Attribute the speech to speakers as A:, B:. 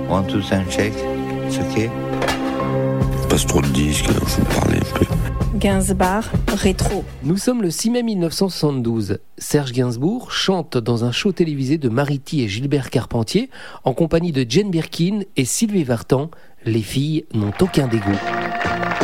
A: One, two, and shake. It's okay.
B: Passe trop de disques, alors je vais parler un peu.
C: Gainsbourg, rétro.
D: Nous sommes le 6 mai 1972. Serge Gainsbourg chante dans un show télévisé de Mariti et Gilbert Carpentier en compagnie de Jane Birkin et Sylvie Vartan. Les filles n'ont aucun dégoût.